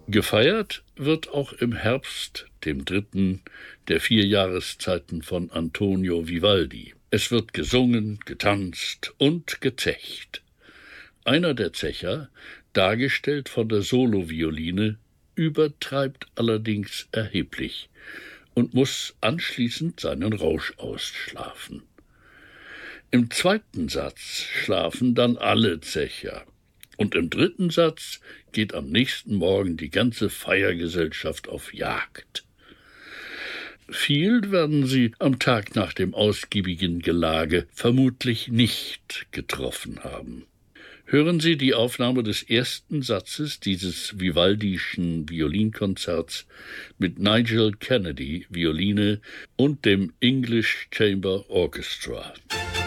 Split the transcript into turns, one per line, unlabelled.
Gefeiert wird auch im Herbst, dem 3. der 4 Jahreszeiten von Antonio Vivaldi. Es wird gesungen, getanzt und gezecht. Einer der Zecher, dargestellt von der Solovioline, übertreibt allerdings erheblich und muss anschließend seinen Rausch ausschlafen. Im 2. Satz schlafen dann alle Zecher. Und im 3. Satz geht am nächsten Morgen die ganze Feiergesellschaft auf Jagd. Viel werden sie am Tag nach dem ausgiebigen Gelage vermutlich nicht getroffen haben. Hören Sie die Aufnahme des 1. Satzes dieses Vivaldischen Violinkonzerts mit Nigel Kennedy, Violine, und dem English Chamber Orchestra.